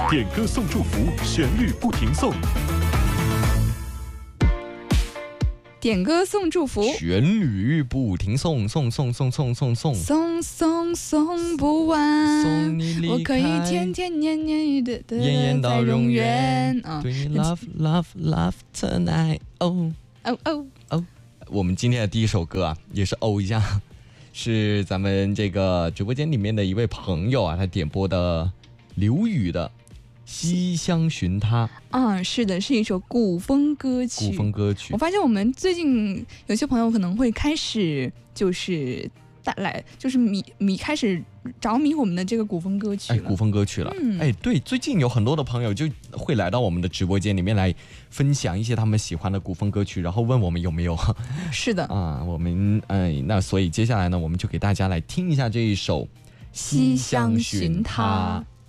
点歌送祝福，旋律不停送。 点歌送祝福， 旋律不停送，送送送送送送送送送不完， 送你离开， 我可以天天年年的延延到永远。对你 love love love tonight。哦哦哦哦，我们今天的第一首歌啊，也是一下，是咱们这个直播间里面的一位朋友啊，他点播的刘宇的《西厢寻他》。 是的，是一首古风歌曲。我发现我们最近有些朋友可能会开始就是开始着迷我们的这个古风歌曲了。 古风歌曲了。对，最近有很多的朋友就会来到我们的直播间里面来分享一些他们喜欢的古风歌曲，然后问我们有没有。 是的我们那所以接下来呢，我们就给大家来听一下这一首《西厢寻他》。